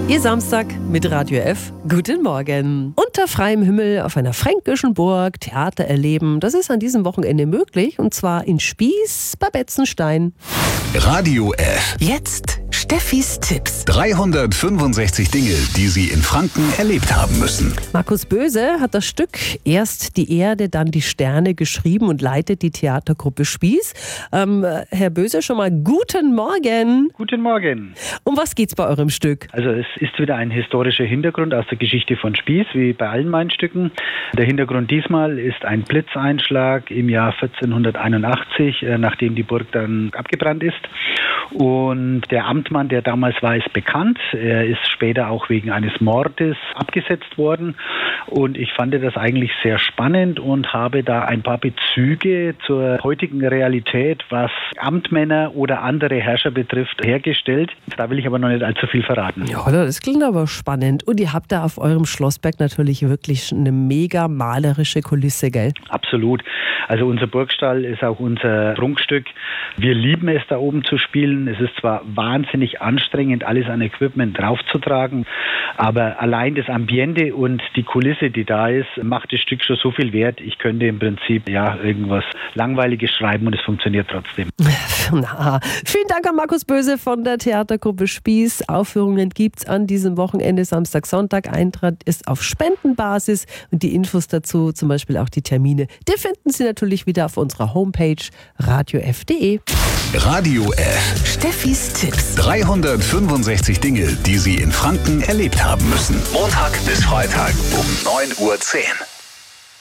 Ihr Samstag mit Radio F. Guten Morgen. Unter freiem Himmel auf einer fränkischen Burg Theater erleben, das ist an diesem Wochenende möglich, und zwar in Spies bei Betzenstein. Radio F. Jetzt Steffis Tipps. 365 Dinge, die Sie in Franken erlebt haben müssen. Markus Böse hat das Stück Erst die Erde, dann die Sterne geschrieben und leitet die Theatergruppe Spies. Herr Böse, schon mal guten Morgen. Guten Morgen. Um was geht's bei eurem Stück? Also es ist wieder ein historischer Hintergrund aus der Geschichte von Spies, wie bei allen meinen Stücken. Der Hintergrund diesmal ist ein Blitzeinschlag im Jahr 1481, nachdem die Burg dann abgebrannt ist. Und der Amtmann, der damals war, ist bekannt. Er ist später auch wegen eines Mordes abgesetzt worden. Und ich fand das eigentlich sehr spannend und habe da ein paar Bezüge zur heutigen Realität, was Amtmänner oder andere Herrscher betrifft, hergestellt. Da will ich aber noch nicht allzu viel verraten. Ja, das klingt aber spannend. Und ihr habt da auf eurem Schlossberg natürlich wirklich eine mega malerische Kulisse, gell? Absolut. Also unser Burgstall ist auch unser Prunkstück. Wir lieben es, da oben zu spielen. Es ist zwar wahnsinnig anstrengend, alles an Equipment draufzutragen, aber allein das Ambiente und die Kulisse, die da ist, macht das Stück schon so viel wert. Ich könnte im Prinzip irgendwas Langweiliges schreiben und es funktioniert trotzdem. Na, vielen Dank an Markus Böse von der Theatergruppe Spies. Aufführungen gibt's an diesem Wochenende, Samstag, Sonntag. Eintritt ist auf Spendenbasis und die Infos dazu, zum Beispiel auch die Termine, die finden Sie natürlich wieder auf unserer Homepage radiof.de. Radio F. Steffis Tipps. 365 Dinge, die Sie in Franken erlebt haben müssen. Montag bis Freitag um 9:10 Uhr.